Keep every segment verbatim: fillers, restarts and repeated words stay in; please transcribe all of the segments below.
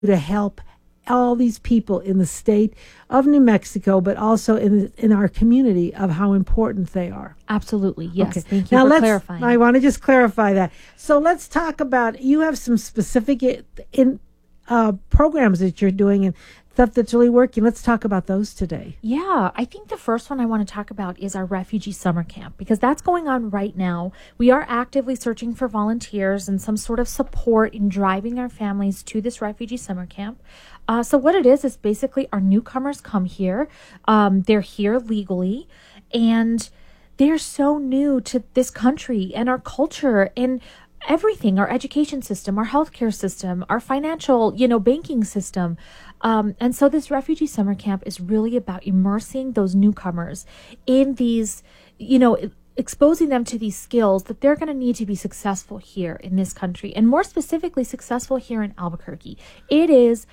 to help all these people in the state of New Mexico, but also in in our community, of how important they are. Absolutely. Yes. Okay. Thank you now for let's, clarifying. I want to just clarify that. So let's talk about, you have some specific in uh, programs that you're doing and stuff that's really working. Let's talk about those today. Yeah, I think the first one I want to talk about is our refugee summer camp, because that's going on right now. We are actively searching for volunteers and some sort of support in driving our families to this refugee summer camp. Uh, so what it is, is basically our newcomers come here. Um, they're here legally, and they're so new to this country and our culture and everything, our education system, our healthcare system, our financial, you know, banking system. Um, and so this refugee summer camp is really about immersing those newcomers in these, you know, exposing them to these skills that they're going to need to be successful here in this country, and more specifically successful here in Albuquerque. It is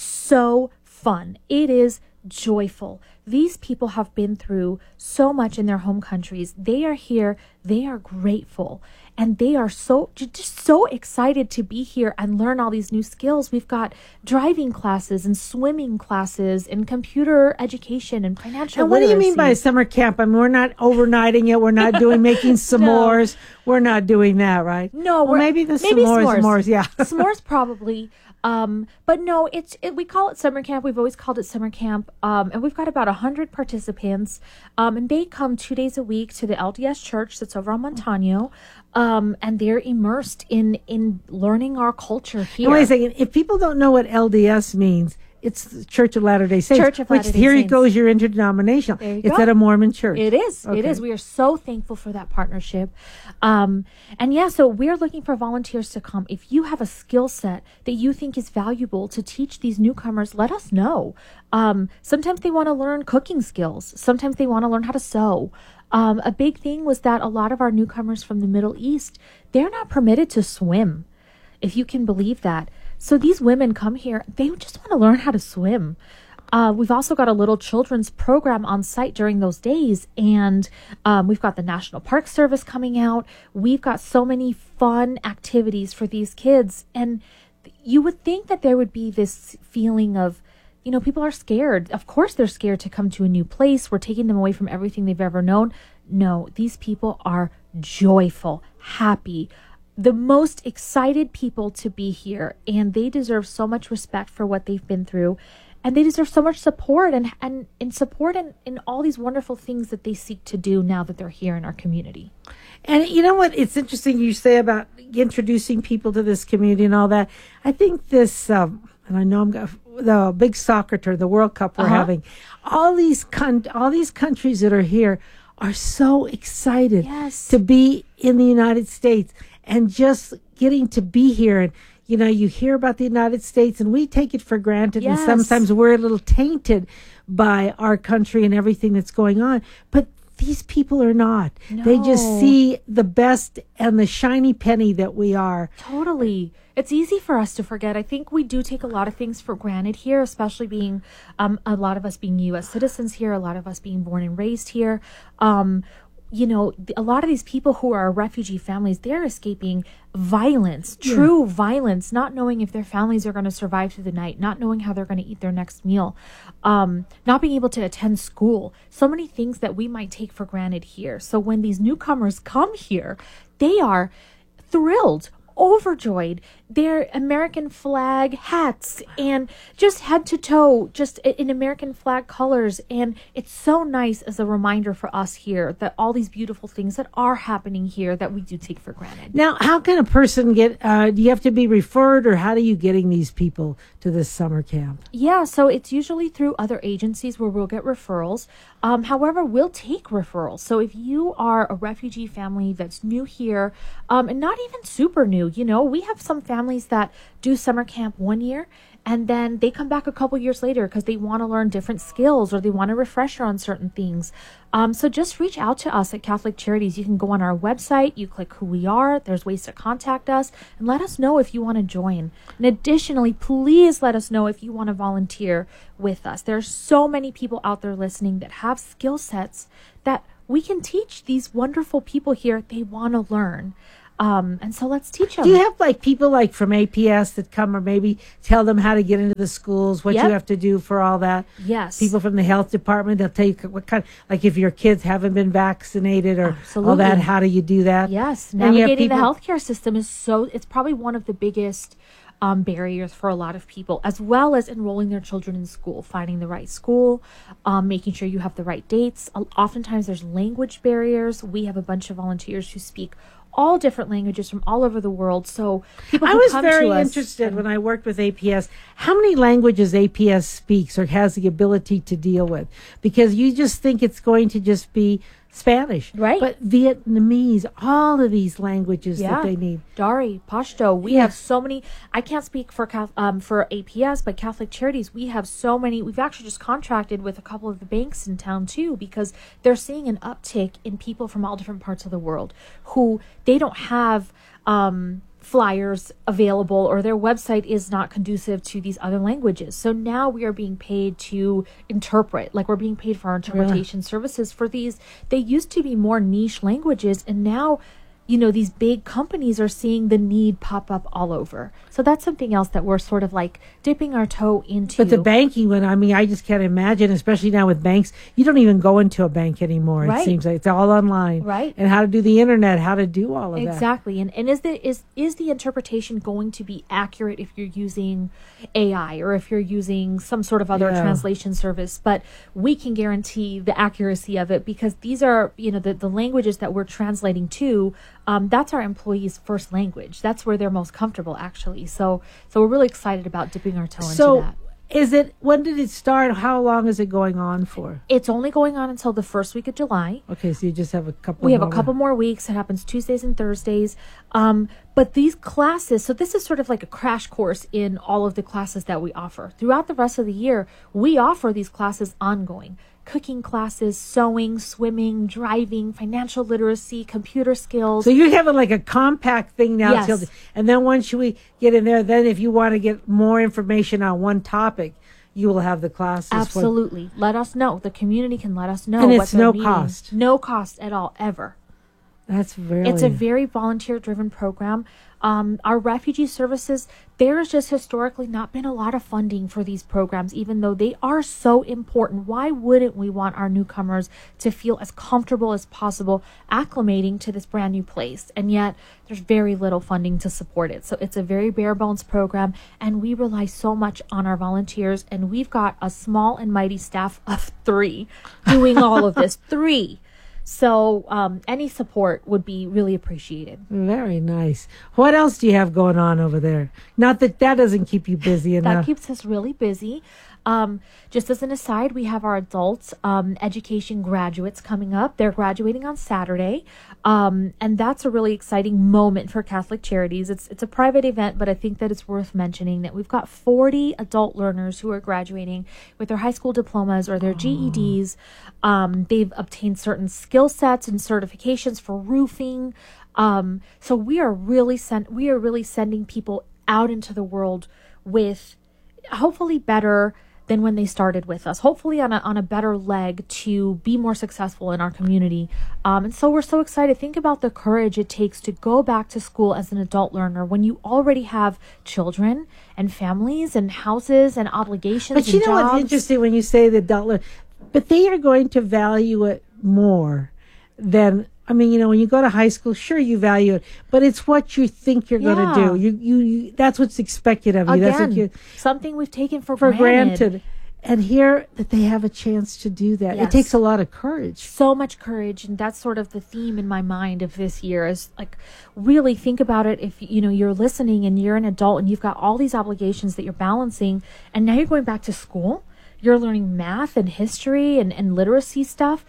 so fun. It is joyful. These people have been through so much in their home countries. They are here. They are grateful. And they are so just so excited to be here and learn all these new skills. We've got driving classes and swimming classes and computer education and financial And what literacy. do you mean by a summer camp? I mean, we're not overnighting it. We're not doing making s'mores. No. We're not doing that, right? No. Well, maybe the maybe s'mores, s'mores. s'mores, yeah. S'mores probably. Um, but no, it's it, we call it summer camp. We've always called it summer camp. Um, and we've got about one hundred participants. Um, and they come two days a week to the L D S church that's over on Montano. Um, and they're immersed in, in learning our culture here. Now, wait a second. If people don't know what L D S means, it's the Church of Latter-day Saints. Church of which Latter-day here Saints. goes your interdenominational. There you it's go. at a Mormon church. It is. Okay. It is. We are so thankful for that partnership. Um, and yeah, so we're looking for volunteers to come. If you have a skill set that you think is valuable to teach these newcomers, let us know. Um, sometimes they want to learn cooking skills. Sometimes they want to learn how to sew. Um, a big thing was that a lot of our newcomers from the Middle East, they're not permitted to swim, if you can believe that. So these women come here, they just want to learn how to swim. Uh, we've also got a little children's program on site during those days, and um, we've got the National Park Service coming out. We've got so many fun activities for these kids, and you would think that there would be this feeling of, you know, people are scared. Of course they're scared to come to a new place. We're taking them away from everything they've ever known. No, these people are joyful, happy, the most excited people to be here, and they deserve so much respect for what they've been through, and they deserve so much support and and, and support in, in all these wonderful things that they seek to do now that they're here in our community. And you know what? It's interesting you say about introducing people to this community and all that. I think this, um, and I know I'm going the big soccer tour, the World Cup we're Uh-huh. having, all these con- all these countries that are here are so excited Yes. to be in the United States. And just getting to be here, and you know, you hear about the United States, and we take it for granted, Yes. and sometimes we're a little tainted by our country and everything that's going on. But these people are not. They just No. see the best and the shiny penny that we are. Totally. It's easy for us to forget. I think we do take a lot of things for granted here, especially being um, a lot of us being U S citizens here, a lot of us being born and raised here. Um, you know, th- a lot of these people who are refugee families, they're escaping violence, true yeah. violence, not knowing if their families are going to survive through the night, not knowing how they're going to eat their next meal, um, not being able to attend school. So many things that we might take for granted here. So when these newcomers come here, they are thrilled, overjoyed. Their American flag hats and just head to toe, just in American flag colors. And it's so nice as a reminder for us here that all these beautiful things that are happening here that we do take for granted. Now, how can a person get, uh, do you have to be referred, or how do you getting these people to this summer camp? Yeah, so it's usually through other agencies where we'll get referrals. Um, however, we'll take referrals. So if you are a refugee family that's new here, um, and not even super new, you know, we have some families that do summer camp one year and then they come back a couple years later because they want to learn different skills or they want a refresher on certain things. Um, so just reach out to us at Catholic Charities. You can go on our website, you click who we are, there's ways to contact us, and let us know if you want to join. And additionally, please let us know if you want to volunteer with us. There are so many people out there listening that have skill sets that we can teach these wonderful people here. They want to learn. Um, and so let's teach them. Do you have like people like from A P S that come or maybe tell them how to get into the schools, what Yep. you have to do for all that? Yes. People from the health department, they'll tell you what kind, like if your kids haven't been vaccinated or all Absolutely. that, how do you do that? Yes, And you have navigating the people- healthcare system is so, it's probably one of the biggest um, barriers for a lot of people, as well as enrolling their children in school, finding the right school, um, making sure you have the right dates. O- Oftentimes there's language barriers. We have a bunch of volunteers who speak all different languages from all over the world. So people I who was come very to us interested and- when I worked with A P S, how many languages A P S speaks or has the ability to deal with? Because you just think it's going to just be Spanish. Right. But Vietnamese, all of these languages Yeah. that they need. Dari, Pashto. We Yeah. have so many. I can't speak for Cath- um, for A P S, but Catholic Charities, we have so many. We've actually just contracted with a couple of the banks in town too, because they're seeing an uptick in people from all different parts of the world who they don't have um, flyers available, or their website is not conducive to these other languages. So now we are being paid to interpret, like we're being paid for our interpretation services for these. They used to be more niche languages, and now, you know, these big companies are seeing the need pop up all over. So that's something else that we're sort of like dipping our toe into. But the banking one, I mean, I just can't imagine, especially now with banks, you don't even go into a bank anymore. It Right. seems like it's all online. Right. And how to do the internet, how to do all of that. Exactly. And and is the is is the interpretation going to be accurate if you're using A I or if you're using some sort of other Yeah. translation service? But we can guarantee the accuracy of it, because these are, you know, the, the languages that we're translating to, um, that's our employees' first language. That's where they're most comfortable, actually. So so we're really excited about dipping our toe So into that. is it, when did it start? How long is it going on for? It's only going on until the first week of July. Okay, so you just have a couple We have a more- couple more weeks. It happens Tuesdays and Thursdays. Um, but these classes, so this is sort of like a crash course in all of the classes that we offer. Throughout the rest of the year, we offer these classes ongoing. Cooking classes, sewing, swimming, driving, financial literacy, computer skills. So you're having like a compact thing now. Yes. Till the- and then once we get in there, then if you want to get more information on one topic, you will have the classes. for- Absolutely. Let us know. The community can let us know. And what it's they're no needing. cost. No cost at all, ever. That's really. It's a very volunteer-driven program. Um, our refugee services, there's just historically not been a lot of funding for these programs, even though they are so important. Why wouldn't we want our newcomers to feel as comfortable as possible acclimating to this brand new place? And yet there's very little funding to support it. So it's a very bare bones program, and we rely so much on our volunteers, and we've got a small and mighty staff of three doing all of this. Three. So um, any support would be really appreciated. Very nice. What else do you have going on over there? Not that that doesn't keep you busy That enough. keeps us really busy. Um, just as an aside, we have our adult um, education graduates coming up. They're graduating on Saturday. Um, and that's a really exciting moment for Catholic Charities. It's it's a private event, but I think that it's worth mentioning that we've got forty adult learners who are graduating with their high school diplomas or their G E Ds. Um, they've obtained certain skill sets and certifications for roofing. Um, so we are really sent we are really sending people out into the world with hopefully better than when they started with us, hopefully on a, on a better leg to be more successful in our community. Um, and so we're so excited. Think about the courage it takes to go back to school as an adult learner when you already have children and families and houses and obligations. But you and know jobs. what's interesting when you say the adult learn, but they are going to value it more than, I mean, you know, when you go to high school, sure, you value it, but it's what you think you're going Yeah. to do. You, you, you, that's what's expected of you. That's what Again, you, something we've taken for, for granted. granted. And here that they have a chance to do that. It Yes. takes a lot of courage. So much courage, and that's sort of the theme in my mind of this year is like really think about it. If you know you're listening and you're an adult and you've got all these obligations that you're balancing, and now you're going back to school, you're learning math and history and, and literacy stuff.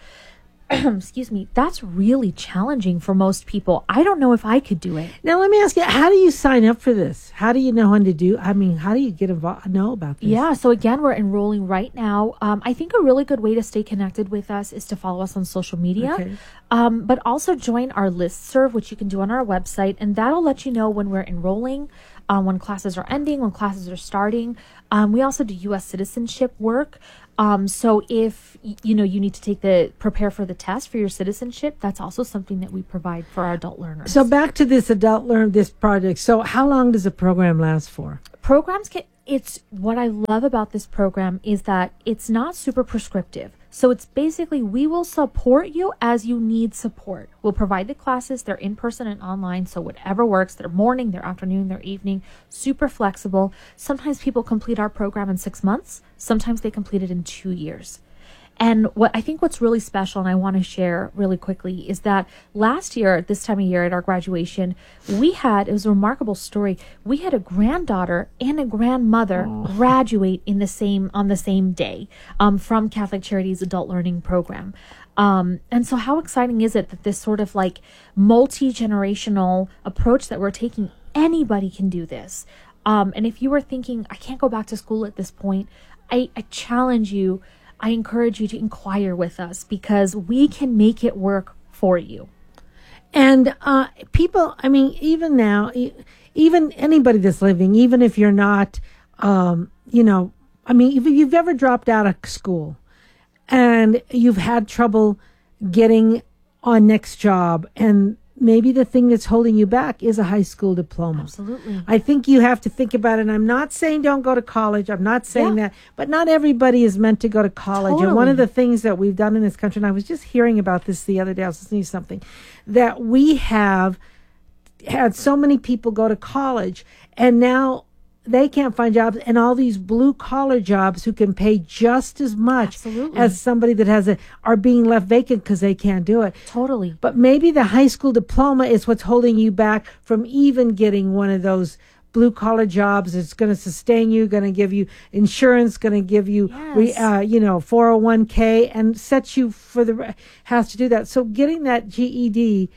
Excuse me, that's really challenging for most people. I don't know if I could do it. Now, let me ask you, how do you sign up for this? How do you know when to do? I mean, how do you get involved? Know about this? Yeah, so again, we're enrolling right now. Um, I think a really good way to stay connected with us is to follow us on social media, Okay. um, but also join our listserv, which you can do on our website, and that'll let you know when we're enrolling, um, when classes are ending, when classes are starting. Um, we also do U S citizenship work. Um, so if, y- you know, you need to take the, prepare for the test for your citizenship, that's also something that we provide for our adult learners. So back to this adult learn, this project. So how long does a program last for? Programs can, it's, what I love about this program is that it's not super prescriptive. So it's basically, we will support you as you need support. We'll provide the classes, they're in person and online, so whatever works, their morning, their afternoon, their evening, super flexible. Sometimes people complete our program in six months. Sometimes they complete it in two years. And what I think what's really special, and I want to share really quickly, is that last year, this time of year at our graduation, we had, it was a remarkable story. We had a granddaughter and a grandmother oh. graduate in the same, on the same day, um, from Catholic Charities Adult Learning Program. Um, and so how exciting is it that this sort of like multi-generational approach that we're taking, anybody can do this. Um, and if you were thinking, I can't go back to school at this point, I, I challenge you, I encourage you to inquire with us because we can make it work for you. And uh, people, I mean, even now, e- even anybody that's living, even if you're not, um, you know, I mean, if you've ever dropped out of school and you've had trouble getting on next job, and maybe the thing that's holding you back is a high school diploma. Absolutely. I think you have to think about it. And I'm not saying don't go to college. I'm not saying Yeah. that. But not everybody is meant to go to college. And one Totally. of the things that we've done in this country, and I was just hearing about this the other day, I was listening to something, that we have had so many people go to college, and now they can't find jobs, and all these blue collar jobs who can pay just as much Absolutely. as somebody that has a are being left vacant because they can't do it. Totally. But maybe the high school diploma is what's holding you back from even getting one of those blue collar jobs. It's going to sustain you, going to give you insurance, going to give you, re, Yes. uh, you know, four oh one k, and sets you for the re- has to do that. So getting that G E D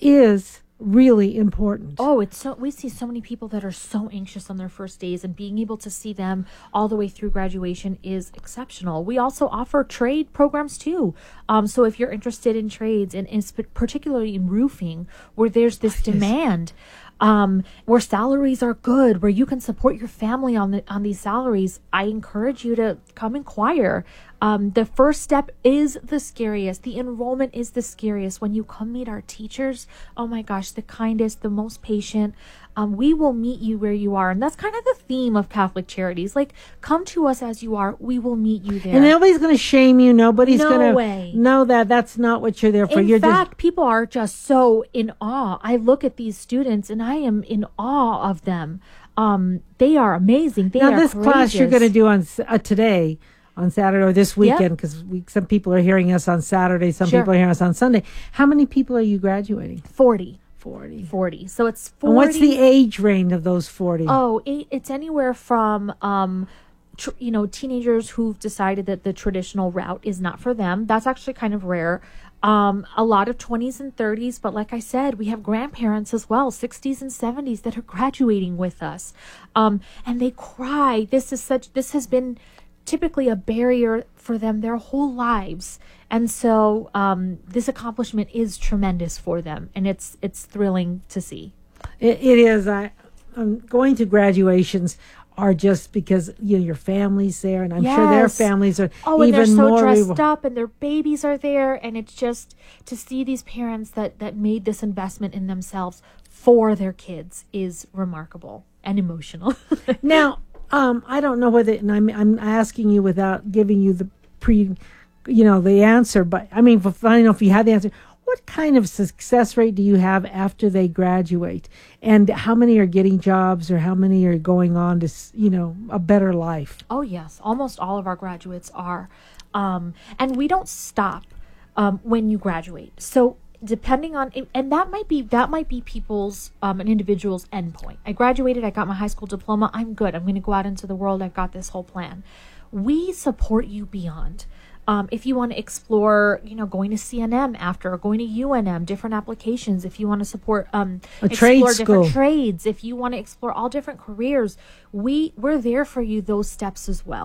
is really important. Oh, it's so, we see so many people that are so anxious on their first days, and being able to see them all the way through graduation is exceptional. We also offer trade programs too. Um, so if you're interested in trades, and, and sp- particularly in roofing, where there's this demand, um, where salaries are good, where you can support your family on the, on these salaries, I encourage you to come inquire. Um, the first step is the scariest. The enrollment is the scariest. When you come meet our teachers, oh my gosh, the kindest, the most patient. Um, we will meet you where you are. And that's kind of the theme of Catholic Charities. Like, come to us as you are. We will meet you there. And nobody's going to shame you. Nobody's No going way. to know that that's not what you're there for. In you're fact, just people are just so in awe. I look at these students and I am in awe of them. Um, they are amazing. They now are this class you're going to courageous. do on s- uh, today. On Saturday or this weekend, because we some people are hearing us on Saturday, some Sure. people are hearing us on Sunday. How many people are you graduating? forty. Forty. forty. So it's forty. And what's the age range of those forty? Oh, it, it's anywhere from, um, tr- you know, teenagers who've decided that the traditional route is not for them. That's actually kind of rare. Um, a lot of twenties and thirties, but like I said, we have grandparents as well, sixties and seventies that are graduating with us. Um, and they cry. This is such, this has been typically a barrier for them their whole lives. And so um, this accomplishment is tremendous for them, and it's it's thrilling to see. It, it is. I, I'm going to graduations are just because you know your family's there, and I'm sure their Yes. families are Oh, and even they're so more. dressed rewar- up, and their babies are there, and it's just to see these parents that that made this investment in themselves for their kids is remarkable and emotional. Now, um, I don't know whether, and I'm I'm asking you without giving you the pre, you know, the answer, but I mean, for, I don't know if you have the answer. What kind of success rate do you have after they graduate, and how many are getting jobs, or how many are going on to, s- you know, a better life? Oh, yes. Almost all of our graduates are. Um, and we don't stop um, when you graduate. So depending on, and that might be, that might be people's, um, an individual's endpoint. I graduated, I got my high school diploma, I'm good. I'm going to go out into the world. I've got this whole plan. We support you beyond. Um, if you want to explore, you know, going to C N M after, or going to U N M, different applications. If you want to support, um, A trade explore different school. trades. If you want to explore all different careers, we we're there for you those steps as well.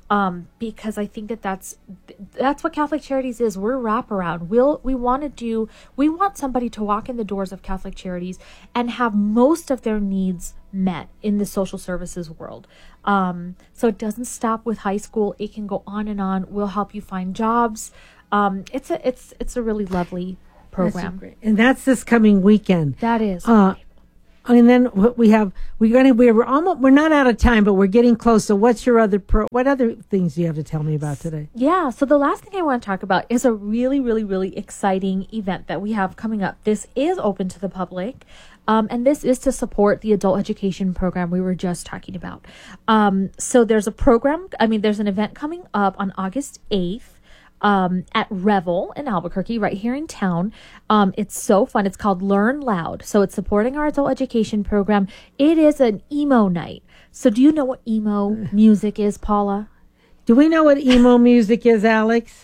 Um, because I think that that's that's what Catholic Charities is. We're wraparound. We'll we want to do. We want somebody to walk in the doors of Catholic Charities and have most of their needs met in the social services world. Um, so it doesn't stop with high school. It can go on and on. We'll help you find jobs. Um, it's a it's it's a really lovely program. That's great. And that's this coming weekend. That is. Uh, And then what we have, we're going to, we're almost, we're not out of time, but we're getting close. So what's your other, pro, what other things do you have to tell me about today? Yeah. So the last thing I want to talk about is a really, really, really exciting event that we have coming up. This is open to the public. Um, and this is to support the adult education program we were just talking about. Um, so there's a program, I mean, there's an event coming up on August eighth. Um, at Revel in Albuquerque, right here in town. Um, it's so fun. It's called Learn Loud. So it's supporting our adult education program. It is an emo night. So do you know what emo music is, Paula? Do we know what emo music is, Alex?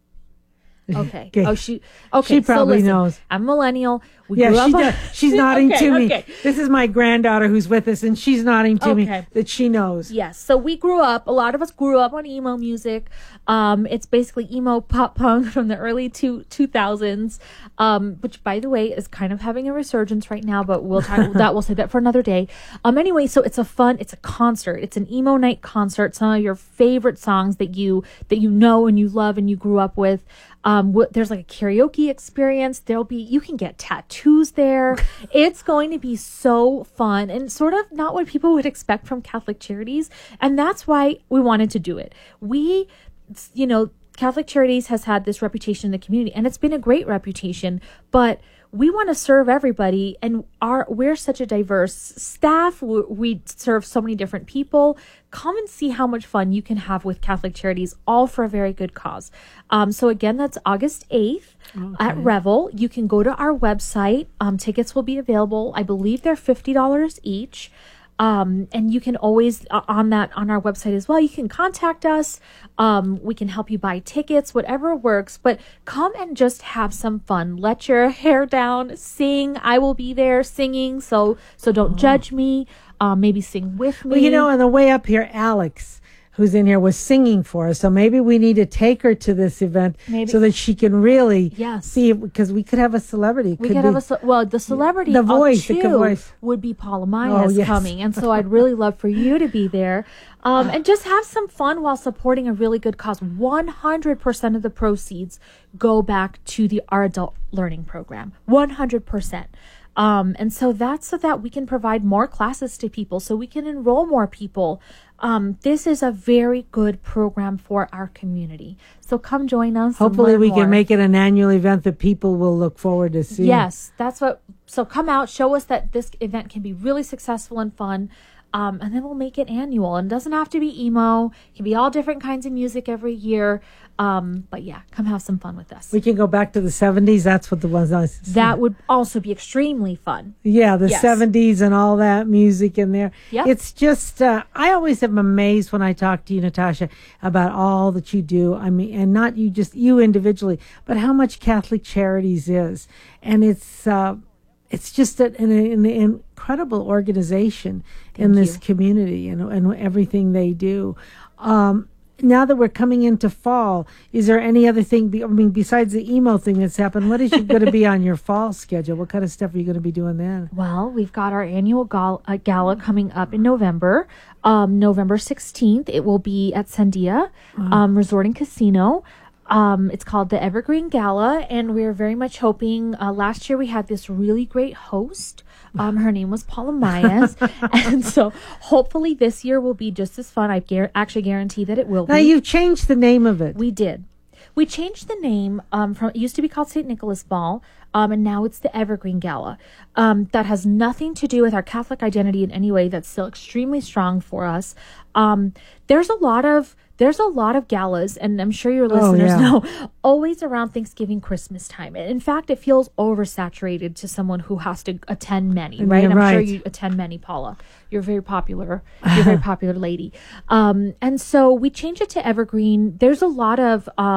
Okay. Okay. Oh, she. Okay. She probably so listen, knows. I'm a millennial. We Yeah, grew up she on- does. She's nodding okay, to me. okay. This is my granddaughter who's with us, and she's nodding to me Okay. that she knows. Yes. So we grew up, a lot of us grew up on emo music. Um, it's basically emo pop punk from the early two, 2000s, um, which, by the way, is kind of having a resurgence right now, but we'll talk that. We'll save that for another day. Um, anyway, so it's a fun, it's a concert. It's an emo night concert. Some of your favorite songs that you, that you know and you love and you grew up with. Um, wh- there's like a karaoke experience. There'll be, you can get tattoos there. It's going to be so fun and sort of not what people would expect from Catholic Charities. And that's why we wanted to do it. We, you know, Catholic Charities has had this reputation in the community, and it's been a great reputation, but we want to serve everybody, and our we're such a diverse staff. We, we serve so many different people. Come and see how much fun you can have with Catholic Charities, all for a very good cause. Um, so again, that's August eighth okay. at Revel. You can go to our website. Um, tickets will be available. I believe they're fifty dollars each. Um, and you can always uh, on that on our website as well. You can contact us. Um, we can help you buy tickets, whatever works. But come and just have some fun. Let your hair down. Sing. I will be there singing. So so don't oh. judge me. Um, maybe sing with me. Well, you know, on the way up here, Alex, who's in here, was singing for us. So maybe we need to take her to this event maybe. so that she can really yes. see it, because we could have a celebrity. We could could be, have a ce- well, the celebrity the voice, too the voice. would be Paula Mayas oh, yes. coming, and so I'd really love for you to be there, um, and just have some fun while supporting a really good cause. one hundred percent of the proceeds go back to the our adult learning program. one hundred percent. Um, and so that's so that we can provide more classes to people, so we can enroll more people. Um, this is a very good program for our community. So come join us. Hopefully we more. can make it an annual event that people will look forward to seeing. Yes, that's what. So come out, show us that this event can be really successful and fun. Um, and then we'll make it annual. And it doesn't have to be emo. It can be all different kinds of music every year. Um, but yeah, come have some fun with us. We can go back to the seventies. That's what the ones I was That would also be extremely fun. Yeah, the yes. seventies and all that music in there. Yep. It's just, uh, I always am amazed when I talk to you, Natasha, about all that you do. I mean, and not you just, you individually, but how much Catholic Charities is. And it's, uh, it's just an, an, an incredible organization Thank in this you. community and, and everything they do. Um, now that we're coming into fall, is there any other thing, be, I mean, besides the emo thing that's happened, what is going to be on your fall schedule? What kind of stuff are you going to be doing then? Well, we've got our annual gal- uh, gala coming up in November, um, November sixteenth. It will be at Sandia um, Resort and Casino. Um, it's called the Evergreen Gala, and we're very much hoping, uh, last year we had this really great host. Um, her name was Paula Mayas. And so hopefully this year will be just as fun. I gar- actually guarantee that it will now, be. Now, you've changed the name of it. We did. We changed the name um, from, it used to be called Saint Nicholas Ball, um, and now it's the Evergreen Gala. Um, that has nothing to do with our Catholic identity in any way. That's still extremely strong for us. Um, there's a lot of There's a lot of galas, and I'm sure your listeners oh, yeah. know, always around Thanksgiving, Christmas time. In fact, it feels oversaturated to someone who has to attend many, right? Yeah, I'm right. sure you attend many, Paula. You're very popular. You're a very popular lady. Um, and so we changed it to Evergreen. There's a lot of um,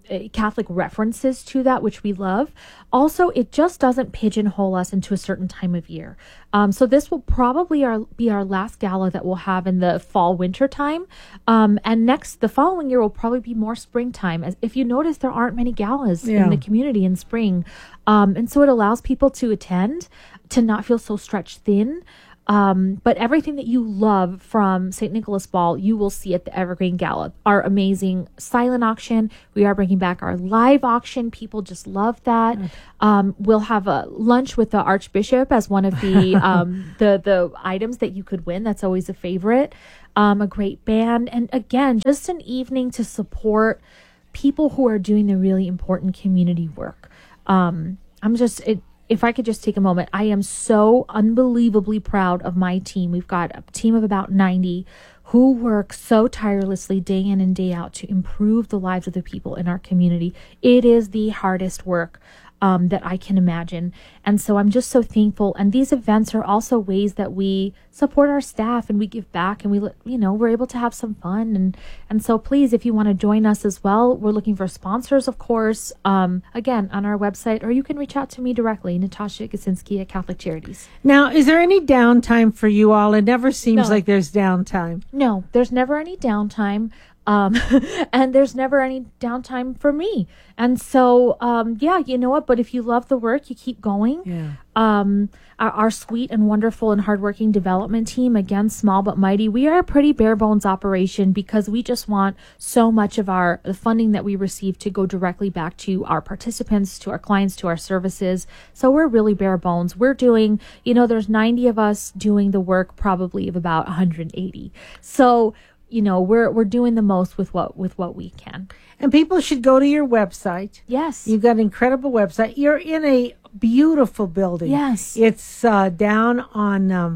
Catholic references to that, which we love. Also, it just doesn't pigeonhole us into a certain time of year. Um, so this will probably our, be our last gala that we'll have in the fall winter time. Um, and next, the following year will probably be more springtime. As if you notice, there aren't many galas Yeah. in the community in spring. Um, and so it allows people to attend, to not feel so stretched thin. Um, but everything that you love from Saint Nicholas Ball, you will see at the Evergreen Gala. Our amazing silent auction. We are bringing back our live auction. People just love that. Um, we'll have a lunch with the Archbishop as one of the um, the the items that you could win. That's always a favorite. Um, a great band, and again, just an evening to support people who are doing the really important community work. Um, I'm just it. If I could just take a moment, I am so unbelievably proud of my team. We've got a team of about ninety who work so tirelessly day in and day out to improve the lives of the people in our community. It is the hardest work um, that I can imagine. And so I'm just so thankful. And these events are also ways that we support our staff and we give back and we, you know, we're able to have some fun. And, and so please, if you want to join us as well, we're looking for sponsors, of course, um, again, on our website, or you can reach out to me directly, Natasha Gasinski at Catholic Charities. Now, is there any downtime for you all? It never seems No. like there's downtime. No, there's never any downtime. Um, and there's never any downtime for me. And so, um, yeah, you know what? But if you love the work, you keep going. Yeah. Um, our, our sweet and wonderful and hardworking development team, again, small but mighty, we are a pretty bare bones operation because we just want so much of our the funding that we receive to go directly back to our participants, to our clients, to our services. So we're really bare bones. We're doing, you know, there's ninety of us doing the work probably of about one hundred eighty. So, you know, we're we're doing the most with what with what we can. And people should go to your website. Yes. You've got an incredible website. You're in a beautiful building. Yes. It's uh, down on um,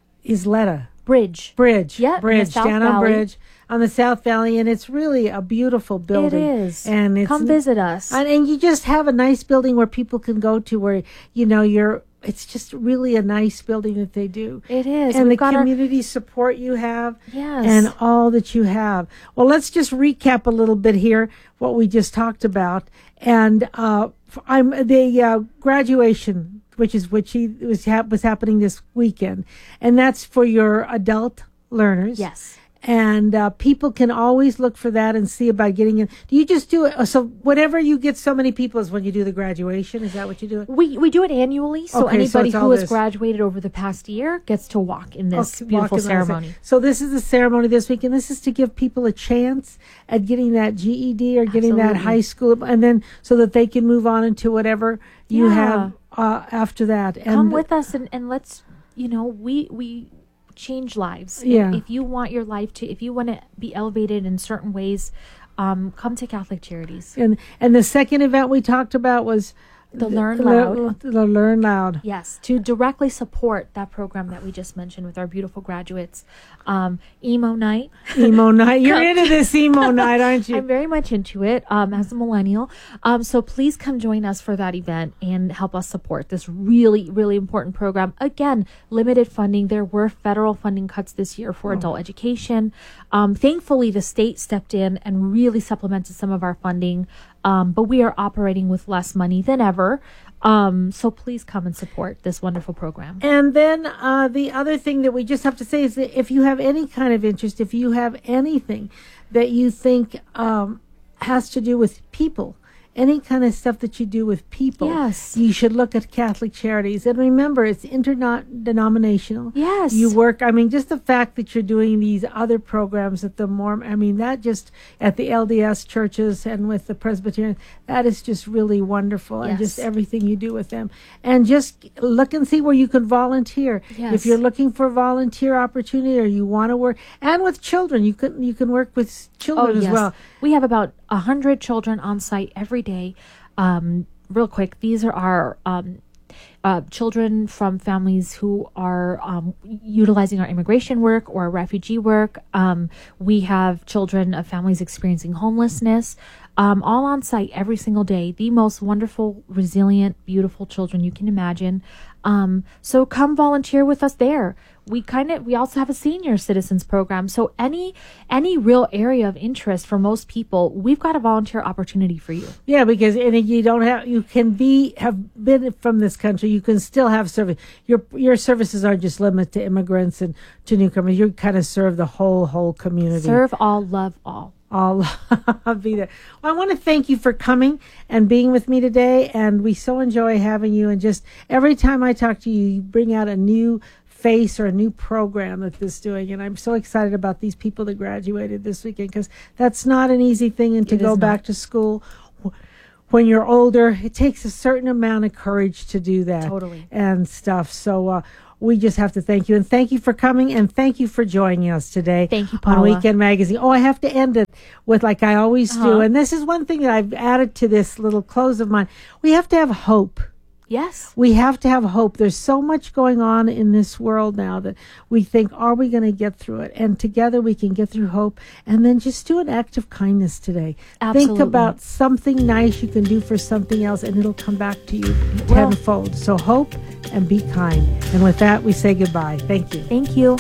Isleta Bridge. Bridge. Yeah, in the Bridge. South Down on Valley. Bridge on the South Valley. And it's really a beautiful building. It is. And it's Come visit us. And, and you just have a nice building where people can go to where, you know, you're, it's just really a nice building that they do. It is. And We've the got our- community support you have. Yes. And all that you have. Well, let's just recap a little bit here what we just talked about. And uh, I'm the uh, graduation, which is which he was hap- was happening this weekend, and that's for your adult learners. Yes. And uh, people can always look for that and see about getting in. Do you just do it? So whenever you get so many people is when you do the graduation? Is that what you do? We we do it annually, so Okay, so anybody it's all who has this. graduated over the past year gets to walk in this Okay, beautiful walk in there. ceremony. So this is the ceremony this week, and this is to give people a chance at getting that G E D or getting that Absolutely. high school, and then so that they can move on into whatever you Yeah. have uh, after that. And Come with us and, and let's, you know, we we change lives. If- Yeah. If, you want your life to, if you want to be elevated in certain ways, um, come to Catholic Charities. and and the second event we talked about was The Learn the, Loud. The Learn Loud. Yes, to directly support that program that we just mentioned with our beautiful graduates. Um, emo night. Emo night. You're into this emo night, aren't you? I'm very much into it um, as a millennial. Um, so please come join us for that event and help us support this really, really important program. Again, limited funding. There were federal funding cuts this year for adult education. Um, thankfully, the state stepped in and really supplemented some of our funding. Um, but we are operating with less money than ever. Um, so please come and support this wonderful program. And then uh, the other thing that we just have to say is that if you have any kind of interest, if you have anything that you think um, has to do with people, any kind of stuff that you do with people, Yes. you should look at Catholic Charities. And remember, it's interdenominational. Yes. You work, I mean, just the fact that you're doing these other programs at the Mormon, I mean, that just at the L D S churches and with the Presbyterian, that is just really wonderful. And just Yes. everything you do with them. And just look and see where you can volunteer. Yes. If you're looking for volunteer opportunity or you want to work, and with children, you can, you can work with children as well. We have about a hundred children on site every day. Um, real quick, these are our um, uh, children from families who are um, utilizing our immigration work or refugee work. Um, we have children of families experiencing homelessness, um, all on site every single day. The most wonderful, resilient, beautiful children you can imagine. Um, so come volunteer with us there. We kind of, we also have a senior citizens program. So any, any real area of interest for most people, we've got a volunteer opportunity for you. Yeah, because and you don't have, you can be, have been from this country. You can still have service. Your, your services are just limited to immigrants and to newcomers. You kind of serve the whole, whole community. Serve all, love all. I'll, I'll be there. Well, I want to thank you for coming and being with me today. And we so enjoy having you. And just every time I talk to you, you bring out a new face or a new program that this is doing. And I'm so excited about these people that graduated this weekend, because that's not an easy thing. And to go back to school when you're older, it takes a certain amount of courage to do that. Totally. And stuff. So, uh, we just have to thank you, and thank you for coming, and thank you for joining us today. Thank you, Paula. On Weekend Magazine. Oh, I have to end it with, like I always Uh-huh. do, and this is one thing that I've added to this little close of mine. We have to have hope. Yes. We have to have hope. There's so much going on in this world now that we think, are we going to get through it? And together we can get through hope. And then just do an act of kindness today. Absolutely. Think about something nice you can do for something else, and it'll come back to you Well- tenfold. So hope and be kind. And with that, we say goodbye. Thank you. Thank you.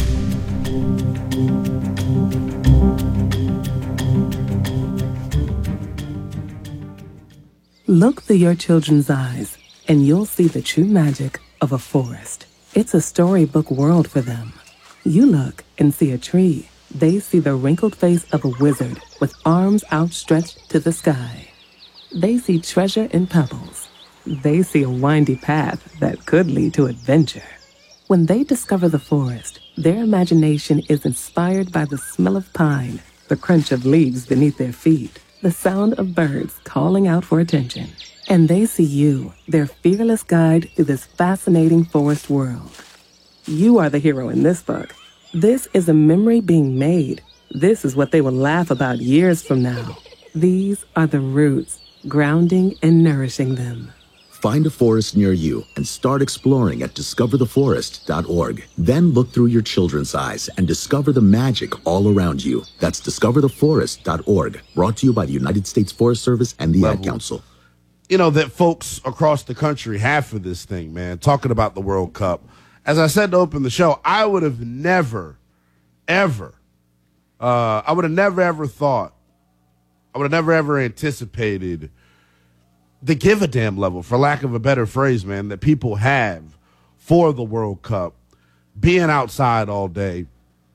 Look through your children's eyes, and you'll see the true magic of a forest. It's a storybook world for them. You look and see a tree. They see the wrinkled face of a wizard with arms outstretched to the sky. They see treasure in pebbles. They see a windy path that could lead to adventure. When they discover the forest, their imagination is inspired by the smell of pine, the crunch of leaves beneath their feet, the sound of birds calling out for attention. And they see you, their fearless guide through this fascinating forest world. You are the hero in this book. This is a memory being made. This is what they will laugh about years from now. These are the roots, grounding and nourishing them. Find a forest near you and start exploring at discover the forest dot org. Then look through your children's eyes and discover the magic all around you. That's discover the forest dot org. Brought to you by the United States Forest Service and the Level. Ad Council. You know, that folks across the country have for this thing, man, talking about the World Cup. As I said to open the show, I would have never, ever, uh, I would have never, ever thought, I would have never, ever anticipated the give a damn level, for lack of a better phrase, man, that people have for the World Cup, being outside all day,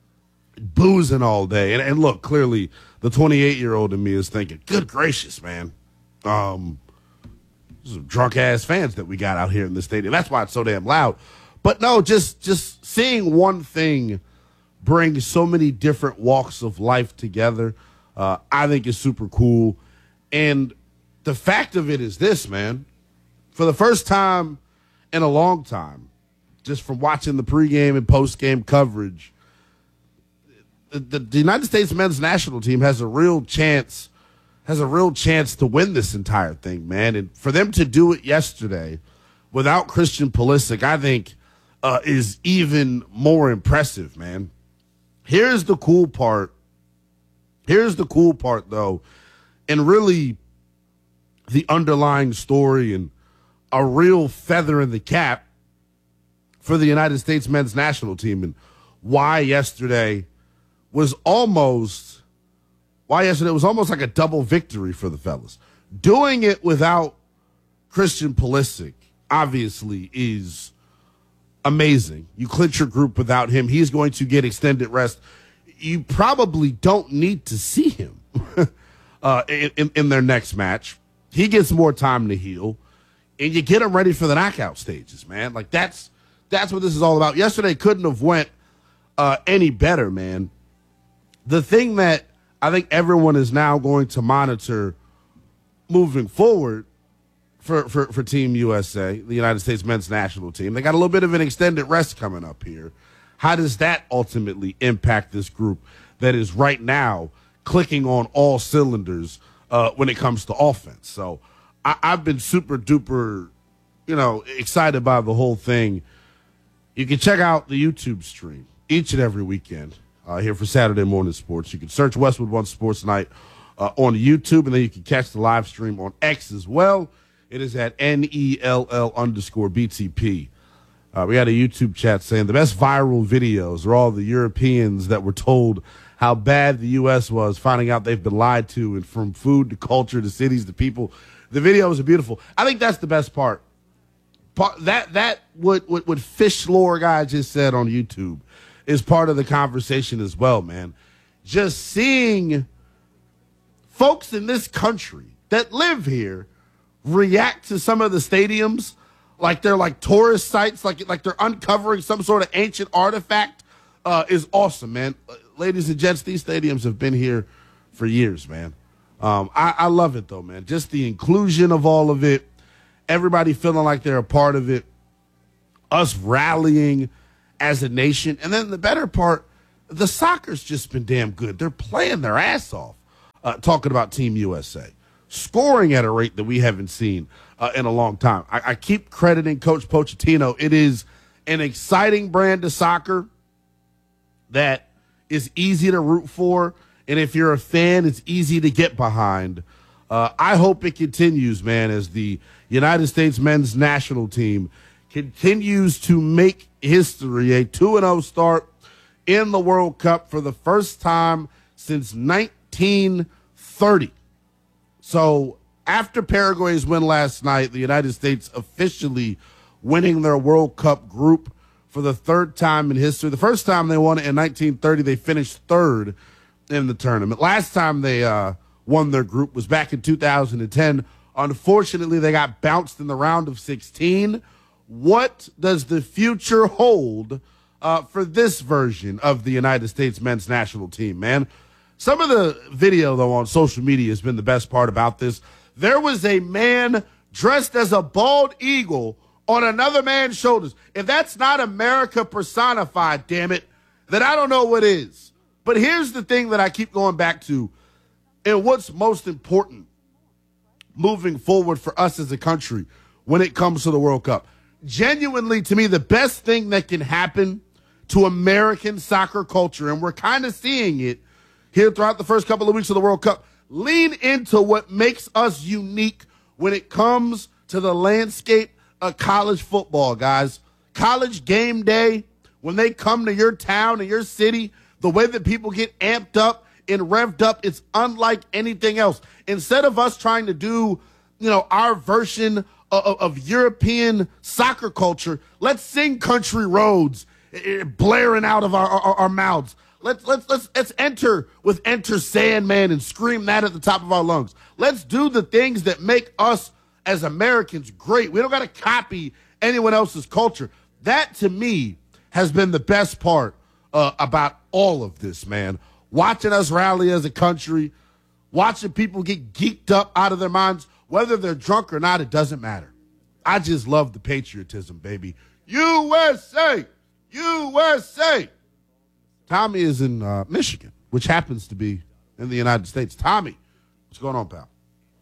boozing all day. And, and look, clearly the twenty-eight-year-old in me is thinking, good gracious, man. Um, some drunk-ass fans that we got out here in the stadium. That's why it's so damn loud. But no, just just seeing one thing bring so many different walks of life together, uh, I think is super cool. And the fact of it is this, man. For the first time in a long time, just from watching the pregame and postgame coverage, the, the, the United States men's national team has a real chance has a real chance to win this entire thing, man. And for them to do it yesterday without Christian Pulisic, I think uh, is even more impressive, man. Here's the cool part. Here's the cool part, though, and really the underlying story and a real feather in the cap for the United States men's national team, and why yesterday was almost why yesterday was almost like a double victory for the fellas. Doing it without Christian Pulisic obviously is amazing. You clinch your group without him. He's going to get extended rest. You probably don't need to see him uh, in, in, in their next match. He gets more time to heal, and you get him ready for the knockout stages, man. Like, that's that's what this is all about. Yesterday couldn't have went uh, any better, man. The thing that I think everyone is now going to monitor moving forward for, for, for Team U S A, the United States men's national team, they got a little bit of an extended rest coming up here. How does that ultimately impact this group that is right now clicking on all cylinders Uh, when it comes to offense? So I, I've been super duper, you know, excited by the whole thing. You can check out the YouTube stream each and every weekend uh, here for Saturday Morning Sports. You can search Westwood One Sports Night uh, on YouTube, and then you can catch the live stream on X as well. It is at N E L L underscore B T P. Uh, we got a YouTube chat saying the best viral videos are all the Europeans that were told how bad the U S was, finding out they've been lied to, and from food to culture to cities to people. The videos are beautiful. I think that's the best part. part that that what, what, what Fish Lore guy just said on YouTube is part of the conversation as well, man. Just seeing folks in this country that live here react to some of the stadiums like they're like tourist sites, like like they're uncovering some sort of ancient artifact, uh, is awesome, man. Uh, ladies and gents, these stadiums have been here for years, man. Um, I, I love it, though, man. Just the inclusion of all of it, everybody feeling like they're a part of it, us rallying as a nation. And then the better part, the soccer's just been damn good. They're playing their ass off, uh, talking about Team U S A, scoring at a rate that we haven't seen uh, in a long time. I, I keep crediting Coach Pochettino. It is an exciting brand of soccer that is easy to root for. And if you're a fan, it's easy to get behind. Uh, I hope it continues, man, as the United States men's national team continues to make history, a two and oh start in the World Cup for the first time since nineteen thirty. So after Paraguay's win last night, the United States officially winning their World Cup group for the third time in history. The first time they won it in nineteen thirty, they finished third in the tournament. Last time they uh, won their group was back in two thousand ten. Unfortunately, they got bounced in the round of sixteen. What does the future hold uh, for this version of the United States men's national team, man? Some of the video, though, on social media has been the best part about this. There was a man dressed as a bald eagle on another man's shoulders. If that's not America personified, damn it, then I don't know what is. But here's the thing that I keep going back to, and what's most important moving forward for us as a country when it comes to the World Cup. Genuinely, to me, the best thing that can happen to American soccer culture, and we're kind of seeing it here throughout the first couple of weeks of the World Cup, lean into what makes us unique when it comes to the landscape of college football, guys. College game day, when they come to your town and your city, the way that people get amped up and revved up, it's unlike anything else. Instead of us trying to do, you know, our version of, of European soccer culture, let's sing Country Roads blaring out of our, our, our mouths. Let's let's let's let's enter with Enter Sandman and scream that at the top of our lungs. Let's do the things that make us as Americans great. We don't got to copy anyone else's culture. That, to me, has been the best part uh, about all of this, man. Watching us rally as a country, watching people get geeked up out of their minds, whether they're drunk or not, it doesn't matter. I just love the patriotism, baby. U S A! U S A! Tommy is in uh, Michigan, which happens to be in the United States. Tommy, what's going on, pal?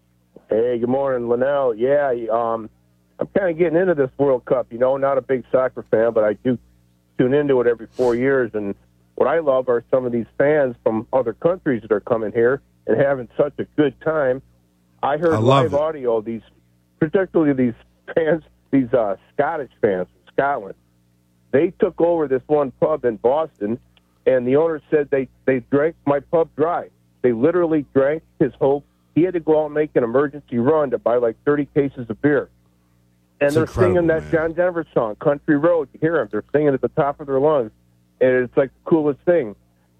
Hey, good morning, Linnell. Yeah, um, I'm kind of getting into this World Cup. You know, not a big soccer fan, but I do tune into it every four years. And what I love are some of these fans from other countries that are coming here and having such a good time. I heard I live it. audio, these, particularly these fans, these uh, Scottish fans from Scotland. They took over this one pub in Boston, and the owner said they, they drank my pub dry. They literally drank his whole. He had to go out and make an emergency run to buy like thirty cases of beer. And it's they're singing that man. John Denver song, Country Road. You hear them. They're singing at the top of their lungs. And it's like the coolest thing.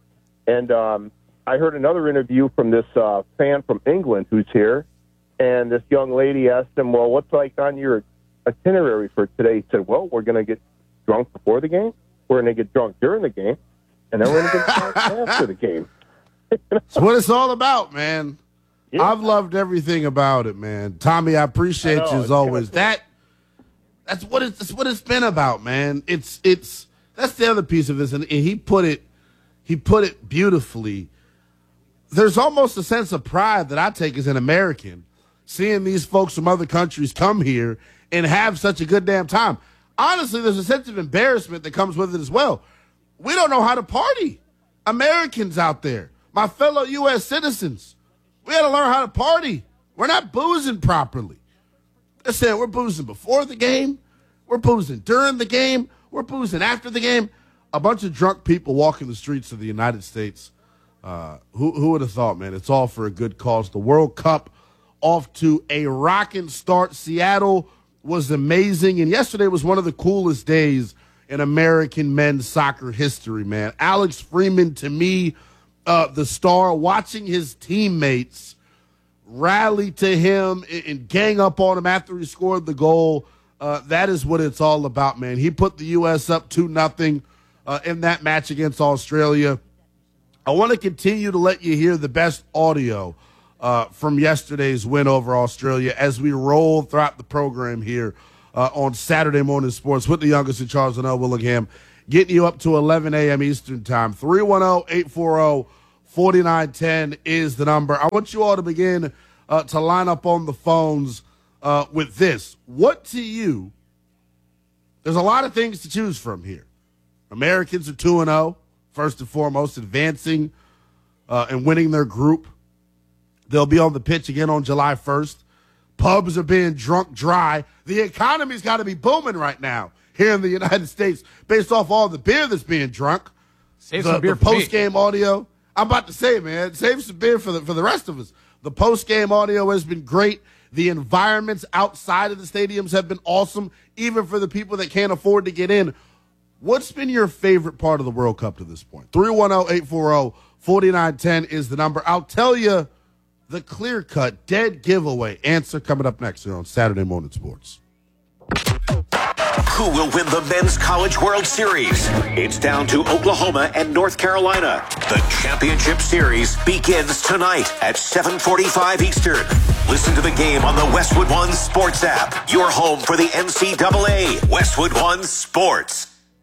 And um, I heard another interview from this uh, fan from England who's here. And this young lady asked him, well, what's like on your itinerary for today? He said, well, we're going to get drunk before the game. We're going to get drunk during the game. And then we're going to get drunk after the game. That's what it's all about, man. Yeah. I've loved everything about it, man. Tommy, I appreciate I know, you as always. That that's what it's that's what it's been about, man. It's it's that's the other piece of this, and, and he put it he put it beautifully. There's almost a sense of pride that I take as an American, seeing these folks from other countries come here and have such a good damn time. Honestly, there's a sense of embarrassment that comes with it as well. We don't know how to party. Americans out there, my fellow U S citizens, we got to learn how to party. We're not boozing properly. They're saying we're boozing before the game. We're boozing during the game. We're boozing after the game. A bunch of drunk people walking the streets of the United States. Uh, who, who would have thought, man? It's all for a good cause. The World Cup off to a rocking start. Seattle was amazing, and yesterday was one of the coolest days in American men's soccer history, man. Alex Freeman, to me, uh, the star, watching his teammates rally to him and, and gang up on him after he scored the goal. Uh, that is what it's all about, man. He put the U S up two nothing uh, in that match against Australia. I want to continue to let you hear the best audio uh, from yesterday's win over Australia as we roll throughout the program here uh, on Saturday Morning Sports with the youngest in Charles and L. Willingham, getting you up to eleven a.m. Eastern Time. three one zero, eight four zero, four nine one zero is the number. I want you all to begin uh, to line up on the phones uh, with this. What to you, there's a lot of things to choose from here. Americans are two and oh. First and foremost, advancing uh, and winning their group. They'll be on the pitch again on July first. Pubs are being drunk dry. The economy's got to be booming right now here in the United States based off all the beer that's being drunk. Save the, some beer the for post-game audio. I'm about to say, man, save some beer for the, for the rest of us. The post-game audio has been great. The environments outside of the stadiums have been awesome, even for the people that can't afford to get in. What's been your favorite part of the World Cup to this point? three one zero, eight four zero, four nine one zero is the number. I'll tell you the clear-cut, dead giveaway answer coming up next here on Saturday Morning Sports. Who will win the Men's College World Series? It's down to Oklahoma and North Carolina. The championship series begins tonight at seven forty-five Eastern. Listen to the game on the Westwood One Sports app. Your home for the N C double A. Westwood One Sports.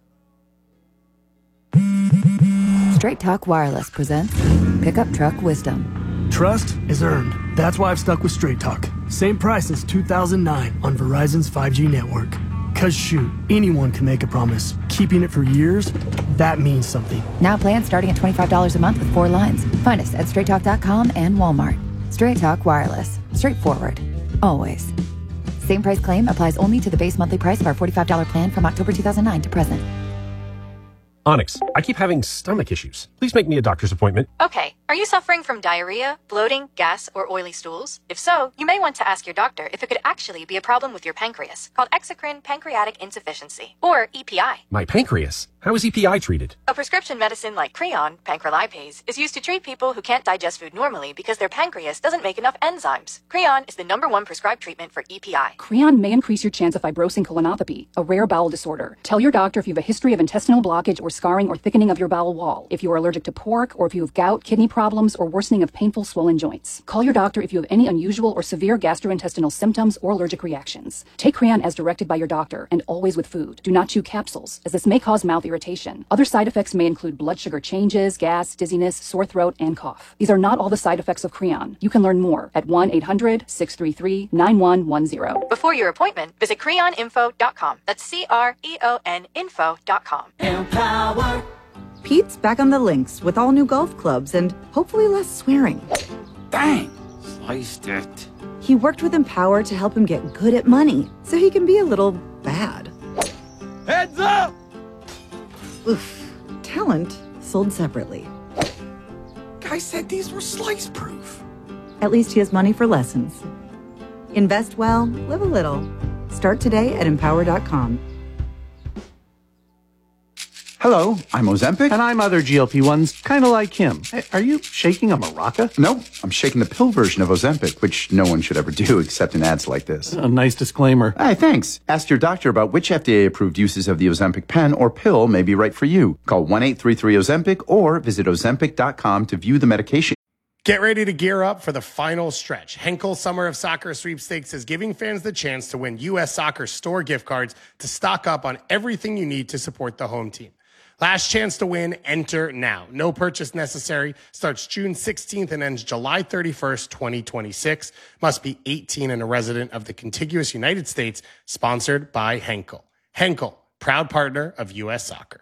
Straight Talk Wireless presents Pickup Truck Wisdom. Trust is earned. That's why I've stuck with Straight Talk. Same price since two thousand nine on Verizon's five G network. Cause shoot, anyone can make a promise. Keeping it for years, that means something. Now plans starting at twenty-five dollars a month with four lines. Find us at straight talk dot com and Walmart. Straight Talk Wireless. Straightforward. Always. Same price claim applies only to the base monthly price of our forty-five dollars plan from October two thousand nine to present. Onyx, I keep having stomach issues. Please make me a doctor's appointment. Okay. Are you suffering from diarrhea, bloating, gas, or oily stools? If so, you may want to ask your doctor if it could actually be a problem with your pancreas, called exocrine pancreatic insufficiency, or E P I. My pancreas? How is E P I treated? A prescription medicine like Creon, pancrelipase, is used to treat people who can't digest food normally because their pancreas doesn't make enough enzymes. Creon is the number one prescribed treatment for E P I. Creon may increase your chance of fibrosing colonopathy, a rare bowel disorder. Tell your doctor if you have a history of intestinal blockage or scarring or thickening of your bowel wall, if you are allergic to pork, or if you have gout, kidney problems, or worsening of painful swollen joints. Call your doctor if you have any unusual or severe gastrointestinal symptoms or allergic reactions. Take Creon as directed by your doctor, and always with food. Do not chew capsules, as this may cause mouth irritation. Other side effects may include blood sugar changes, gas, dizziness, sore throat, and cough. These are not all the side effects of Creon. You can learn more at one eight hundred, six three three, nine one one zero. Before your appointment, visit creon info dot com. That's C R E O N info dot com. Empower. Pete's back on the links with all new golf clubs and hopefully less swearing. Dang, sliced it. He worked with Empower to help him get good at money, so he can be a little bad. Heads up! Oof. Talent sold separately. Guy said these were slice proof. At least he has money for lessons. Invest well, live a little. Start today at empower dot com. Hello, I'm Ozempic. And I'm other G L P ones, kind of like him. Hey, are you shaking a maraca? No, I'm shaking the pill version of Ozempic, which no one should ever do except in ads like this. A nice disclaimer. Hey, thanks. Ask your doctor about which F D A-approved uses of the Ozempic pen or pill may be right for you. Call one eight three three Ozempic or visit ozempic dot com to view the medication. Get ready to gear up for the final stretch. Henkel Summer of Soccer Sweepstakes is giving fans the chance to win U S Soccer store gift cards to stock up on everything you need to support the home team. Last chance to win, enter now. No purchase necessary. Starts June sixteenth and ends July thirty-first, twenty twenty-six. Must be eighteen and a resident of the contiguous United States. Sponsored by Henkel. Henkel, proud partner of U S Soccer.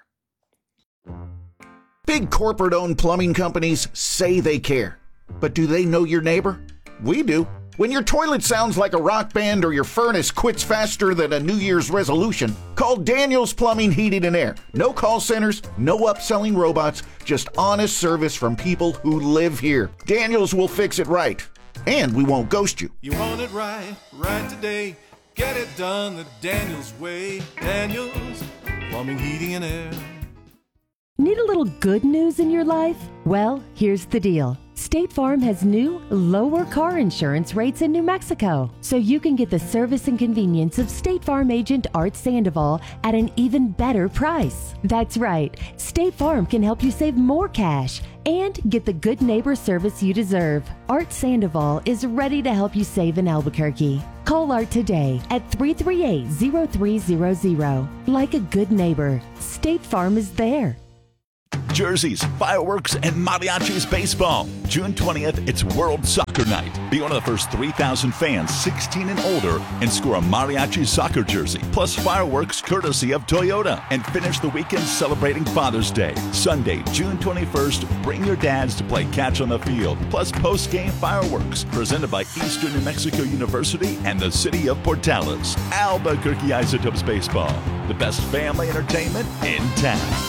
Big corporate-owned plumbing companies say they care. But do they know your neighbor? We do. When your toilet sounds like a rock band or your furnace quits faster than a New Year's resolution, call Daniels Plumbing, Heating and Air. No call centers, no upselling robots, just honest service from people who live here. Daniels will fix it right, and we won't ghost you. You want it right, right today. Get it done the Daniels way. Daniels Plumbing, Heating and Air. Need a little good news in your life? Well, here's the deal. State Farm has new, lower car insurance rates in New Mexico, so you can get the service and convenience of State Farm agent Art Sandoval at an even better price. That's right, State Farm can help you save more cash and get the good neighbor service you deserve. Art Sandoval is ready to help you save in Albuquerque. Call Art today at three three eight, zero three zero zero. Like a good neighbor, State Farm is there. Jerseys, fireworks, and mariachis baseball. June twentieth, it's World Soccer Night. Be one of the first three thousand fans sixteen and older and score a mariachi soccer jersey, plus fireworks courtesy of Toyota. And finish the weekend celebrating Father's Day. Sunday, June twenty-first, bring your dads to play catch on the field, plus post-game fireworks. Presented by Eastern New Mexico University and the City of Portales. Albuquerque Isotopes Baseball, the best family entertainment in town.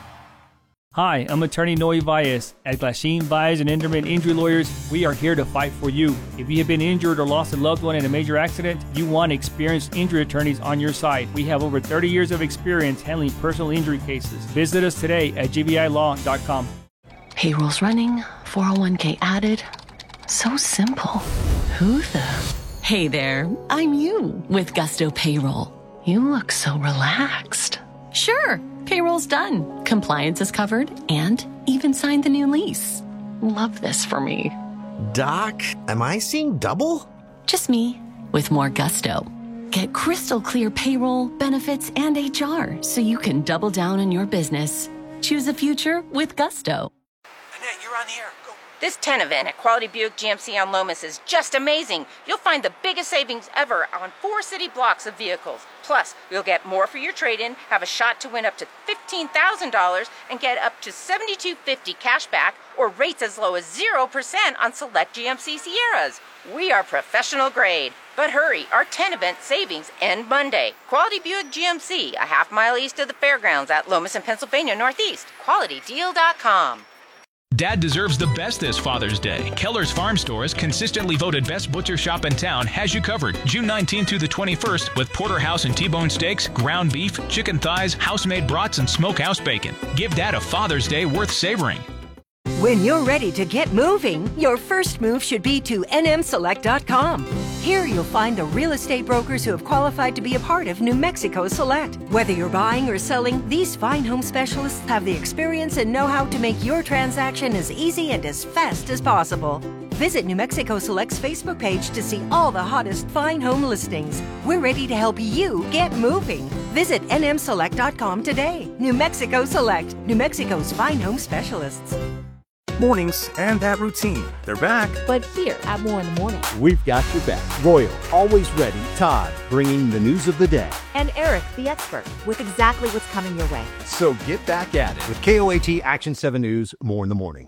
Hi, I'm attorney Noe Valles. At Glasheen, Valles and Enderman Injury Lawyers, we are here to fight for you. If you have been injured or lost a loved one in a major accident, you want experienced injury attorneys on your side. We have over thirty years of experience handling personal injury cases. Visit us today at g b i law dot com. Payroll's running, four oh one k added. So simple. Who the? Hey there, I'm you with Gusto Payroll. You look so relaxed. Sure. Payroll's done, compliance is covered, and even signed the new lease. Love this for me. Doc, am I seeing double? Just me, with more gusto. Get crystal clear payroll, benefits, and H R so you can double down on your business. Choose a future with Gusto. Annette, you're on the air. Go. This ten event at Quality Buick G M C on Lomas is just amazing. You'll find the biggest savings ever on four city blocks of vehicles. Plus, you'll get more for your trade-in, have a shot to win up to fifteen thousand dollars, and get up to seventy-two fifty cash back or rates as low as zero percent on select G M C Sierras. We are professional grade. But hurry, our ten event savings end Monday. Quality Buick G M C, a half mile east of the fairgrounds at Lomas and Pennsylvania Northeast. quality deal dot com. Dad deserves the best this Father's Day. Keller's Farm Stores, consistently voted best butcher shop in town, has you covered. June nineteenth through the twenty-first with porterhouse and T-bone steaks, ground beef, chicken thighs, house-made brats, and smokehouse bacon. Give Dad a Father's Day worth savoring. When you're ready to get moving, your first move should be to N M select dot com. Here you'll find the real estate brokers who have qualified to be a part of New Mexico Select. Whether you're buying or selling, these fine home specialists have the experience and know-how to make your transaction as easy and as fast as possible. Visit New Mexico Select's Facebook page to see all the hottest fine home listings. We're ready to help you get moving. Visit N M select dot com today. New Mexico Select, New Mexico's fine home specialists. Mornings and that routine. They're back. But here at More in the Morning. We've got your back. Royal, always ready. Todd, bringing the news of the day. And Eric, the expert, with exactly what's coming your way. So get back at it with K O A T Action seven News, More in the Morning.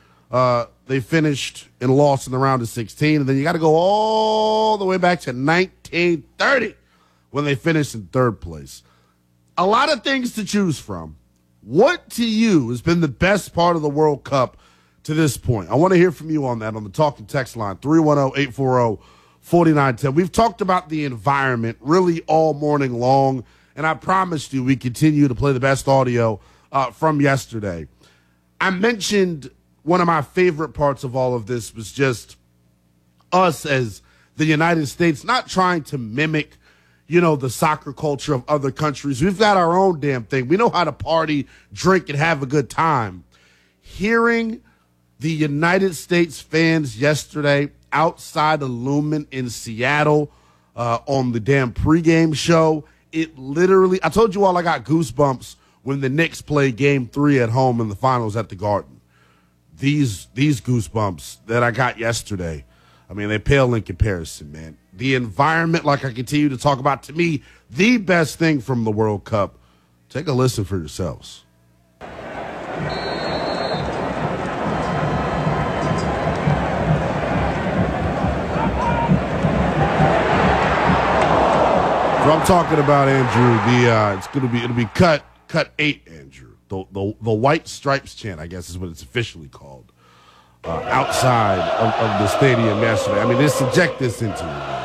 Uh, they finished and lost in the round of sixteen, and then you got to go all the way back to nineteen thirty when they finished in third place. A lot of things to choose from. What to you has been the best part of the World Cup to this point? I want to hear from you on that on the Talk and Text line, three one zero, eight four zero, four nine one zero. We've talked about the environment really all morning long, and I promised you we continue to play the best audio uh, from yesterday. I mentioned one of my favorite parts of all of this was just us as the United States not trying to mimic, you know, the soccer culture of other countries. We've got our own damn thing. We know how to party, drink, and have a good time. Hearing the United States fans yesterday outside of Lumen in Seattle uh, on the damn pregame show, it literally, I told you all I got goosebumps when the Knicks played game three at home in the finals at the Garden. These, these goosebumps that I got yesterday, I mean, they pale in comparison, man. The environment, like I continue to talk about, to me, the best thing from the World Cup. Take a listen for yourselves. So I'm talking about, Andrew, the uh, it's going to be it'll be cut cut eight, Andrew. The the the White Stripes chant, I guess, is what it's officially called. Uh, outside of, of the stadium yesterday. I mean, just subject this into it.